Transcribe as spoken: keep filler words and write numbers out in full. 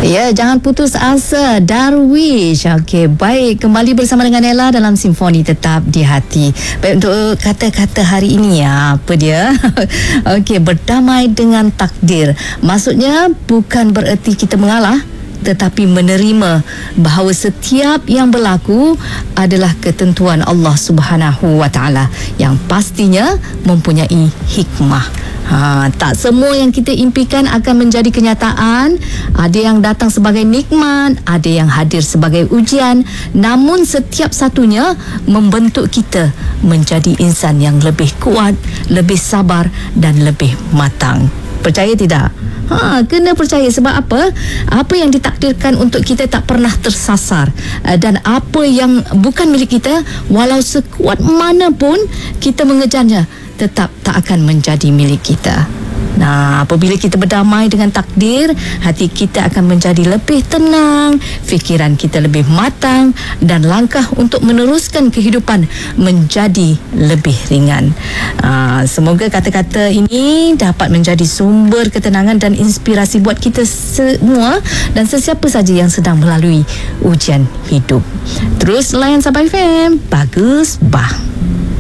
Ya, jangan putus asa. Darwish. Okey, baik. Kembali bersama dengan Ella dalam Simfoni Tetap di Hati. Baik, untuk kata-kata hari ini, ya, apa dia? Okey, berdamai dengan takdir. Maksudnya bukan bererti kita mengalah, tetapi menerima bahawa setiap yang berlaku adalah ketentuan Allah Subhanahu Wa Taala yang pastinya mempunyai hikmah. Ha, tak semua yang kita impikan akan menjadi kenyataan. Ada yang datang sebagai nikmat, ada yang hadir sebagai ujian. Namun setiap satunya membentuk kita menjadi insan yang lebih kuat, lebih sabar dan lebih matang. Percaya tidak? Ha, kena percaya. Sebab apa? Apa yang ditakdirkan untuk kita tak pernah tersasar. Dan apa yang bukan milik kita, walau sekuat mana pun kita mengejarnya, tetap tak akan menjadi milik kita. Nah, apabila kita berdamai dengan takdir, hati kita akan menjadi lebih tenang, fikiran kita lebih matang dan langkah untuk meneruskan kehidupan menjadi lebih ringan. Aa, semoga kata-kata ini dapat menjadi sumber ketenangan dan inspirasi buat kita semua dan sesiapa saja yang sedang melalui ujian hidup. Terus layan Sabah F M. Bagus bah.